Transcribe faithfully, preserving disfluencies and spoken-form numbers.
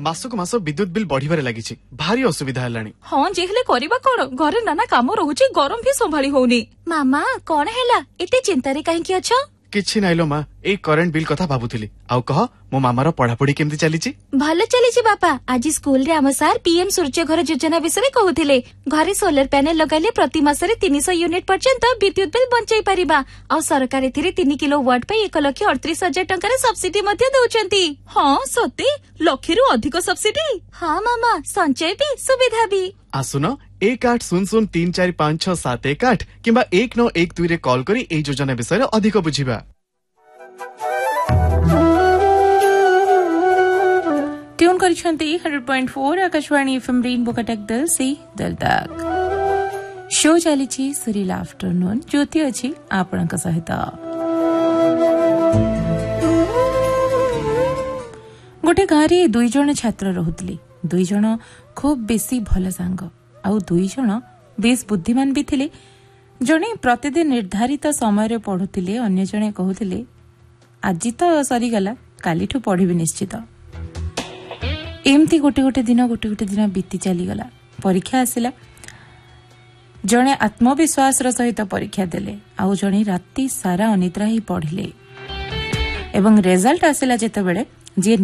Mask मास विद्युत bill बढ़िबारे लागिछि भारी असुविधा हेलानी। हाँ जे हेले करिबा कोन घरे नाना काम रहुछि गरम भी संभाली होउनी। मामा कोन हेला एते चिंता रे काहे की अछ? किछि नाइलो माँ ए करेंट बिल कथा भाबुथिली। आउ कह मो मामार पढ़ापढ़ी केमती चलीछि? भले चलीछि बापा। आज स्कूल रे हम सार पीएम सूर्य घर योजना विषय कहूथिले। घरे सोलर पैनल लगाइले प्रति मासरे तीन सौ यूनिट पर्यंत विद्युत बिल बंचाई परिबा। आ सरकार एथिरे तीन किलो वाट पे एक लाख अड़तीस हजार टंका सब्सिडी मध्य दउचंती। हाँ सते लक्षरु अधिक सब्सिडी। हाँ मामा संचय भी सुविधा भी। आसुन एक आठ शून्य शून्य तीन चार पाँच छह सात एक आठ किंबा एक नौ एक दुई रे कॉल करी ए योजना विषय अधिक बुझिबा। Tune करिसंती hundred point four Akashvani FM rainbow Cuttack दिल से दिल तक शो चलीछि सुरीला आफ्टरनून ज्योति अछि आपणक सहित। गोटे गाँव दुई जन छात्र रहुतले। दुई जन खूब बेसी भल सांग आउ दुई जन बेस बुद्धिमान भी थिले। जणे प्रतिदिन निर्धारित समय पढ़ुथिले अन्य जणे कहूथिले आज तो सरीगला कालीठू पढ़िबी निश्चित। एमती गोटे गोटे दिन गोटे गोटे दिन बीती चलीगला। परीक्षा आसिला। जणे आत्मविश्वास सहित परीक्षा देले आउ जणे राति सारा अनिद्रा ही पढ़िले एवं रिजल्ट आसिला जेतेबेले जे